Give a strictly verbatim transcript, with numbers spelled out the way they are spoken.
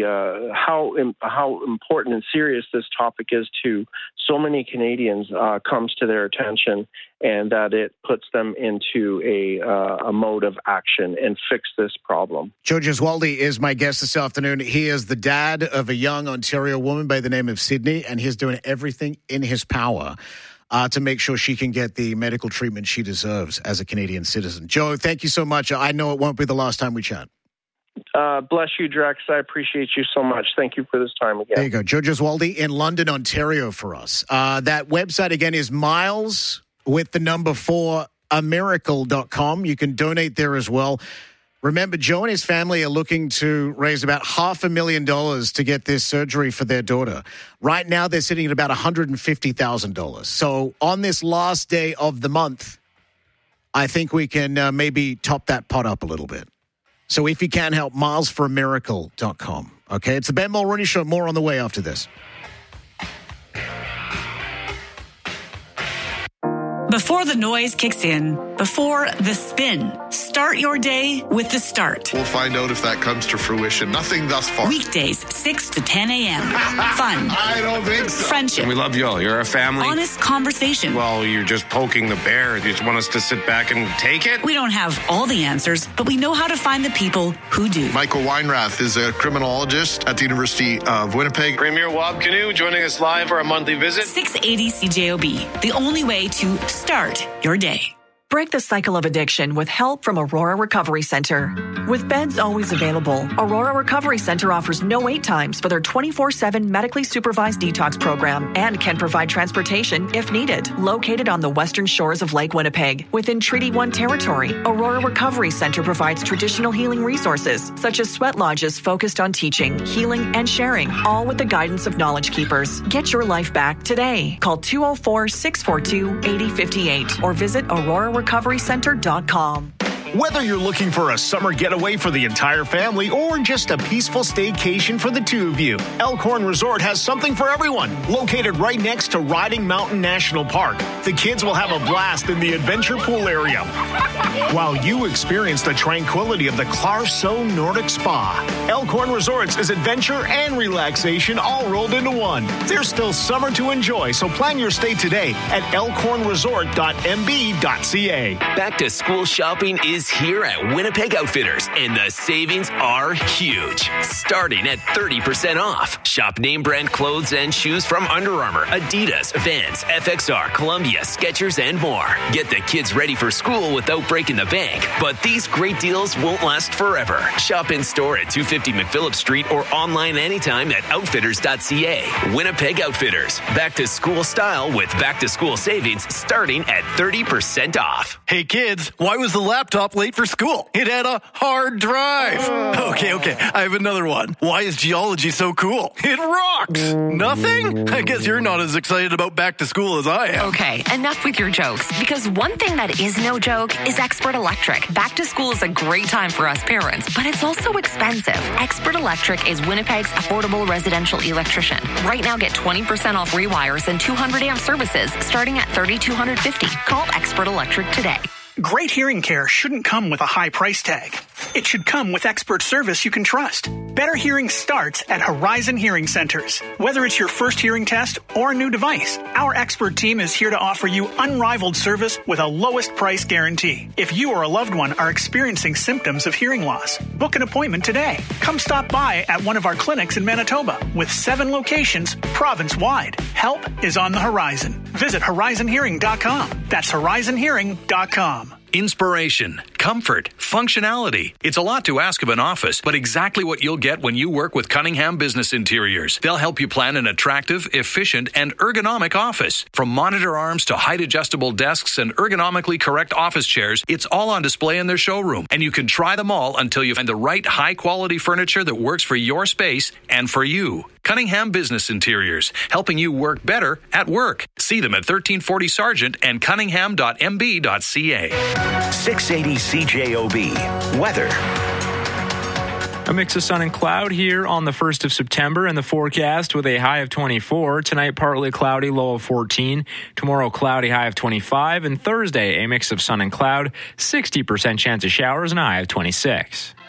the uh, how im- how important and serious this topic is to so many Canadians uh, comes to their attention, and that it puts them into a uh, a mode of action and fix this problem. Joe Gesualdi is my guest this afternoon. He is the dad of a young Ontario woman by the name of Sydney, and he's doing everything in his power Uh, to make sure she can get the medical treatment she deserves as a Canadian citizen. Joe, thank you so much. I know it won't be the last time we chat. Uh, bless you, Drex. I appreciate you so much. Thank you for this time again. There you go. Joe Gesualdi in London, Ontario for us. Uh, that website again is miles with the number four, a miracle dot com. You can donate there as well. Remember, Joe and his family are looking to raise about half a million dollars to get this surgery for their daughter. Right now, they're sitting at about one hundred fifty thousand dollars. So on this last day of the month, I think we can uh, maybe top that pot up a little bit. So if you can help, miles for a miracle dot com. Okay, it's the Ben Mulroney Show. More on the way after this. Before the noise kicks in, before the spin, start your day with The Start. We'll find out if that comes to fruition. Nothing thus far. Weekdays, six to ten a.m. Fun. I don't think so. Friendship. We love you all. You're a family. Honest conversation. Well, you're just poking the bear. You just want us to sit back and take it? We don't have all the answers, but we know how to find the people who do. Michael Weinrath is a criminologist at the University of Winnipeg. Premier Wab Canoe joining us live for a monthly visit. six eighty C J O B, the only way to start your day. Break the cycle of addiction with help from Aurora Recovery Center. With beds always available, Aurora Recovery Center offers no wait times for their twenty-four seven medically supervised detox program and can provide transportation if needed. Located on the western shores of Lake Winnipeg, within Treaty one territory, Aurora Recovery Center provides traditional healing resources such as sweat lodges focused on teaching, healing, and sharing, all with the guidance of Knowledge Keepers. Get your life back today. Call two oh four, six four two, eight oh five eight or visit aurora recovery center dot com. Whether you're looking for a summer getaway for the entire family or just a peaceful staycation for the two of you, Elkhorn Resort has something for everyone. Located right next to Riding Mountain National Park, the kids will have a blast in the adventure pool area, while you experience the tranquility of the Clarso Nordic Spa. Elkhorn Resorts is adventure and relaxation all rolled into one. There's still summer to enjoy, so plan your stay today at elkhorn resort dot m b dot c a. Back to school shopping is here at Winnipeg Outfitters, and the savings are huge. Starting at thirty percent off. Shop name brand clothes and shoes from Under Armour, Adidas, Vans, F X R, Columbia, Skechers, and more. Get the kids ready for school without breaking the bank. But these great deals won't last forever. Shop in store at two fifty McPhillip Street or online anytime at outfitters dot c a. Winnipeg Outfitters. Back to school style with back to school savings starting at thirty percent off. Hey kids, why was the laptop late for school? It had a hard drive. Okay, okay, I have another one. Why is geology so cool? It rocks. Nothing? I guess you're not as excited about back to school as I am. Okay, enough with your jokes, because one thing that is no joke is Expert Electric. Back to school is a great time for us parents, but it's also expensive. Expert Electric is Winnipeg's affordable residential electrician. Right now, get twenty percent off rewires and two hundred amp services starting at three thousand two hundred fifty dollars. Call Expert Electric today. Great hearing care shouldn't come with a high price tag. It should come with expert service you can trust. Better hearing starts at Horizon Hearing Centers. Whether it's your first hearing test or a new device, our expert team is here to offer you unrivaled service with a lowest price guarantee. If you or a loved one are experiencing symptoms of hearing loss, book an appointment today. Come stop by at one of our clinics in Manitoba with seven locations province-wide. Help is on the horizon. Visit horizon hearing dot com. That's horizon hearing dot com. Inspiration, comfort, functionality. It's a lot to ask of an office, but exactly what you'll get when you work with Cunningham Business Interiors. They'll help you plan an attractive, efficient, and ergonomic office. From monitor arms to height-adjustable desks and ergonomically correct office chairs, it's all on display in their showroom. And you can try them all until you find the right high-quality furniture that works for your space and for you. Cunningham Business Interiors, helping you work better at work. See them at thirteen forty Sargent and cunningham dot m b dot c a. six eighty C J O B. Weather. A mix of sun and cloud here on the first of September and the forecast with a high of twenty-four. Tonight, partly cloudy, low of fourteen. Tomorrow, cloudy, high of twenty-five. And Thursday, a mix of sun and cloud, sixty percent chance of showers and a high of twenty-six.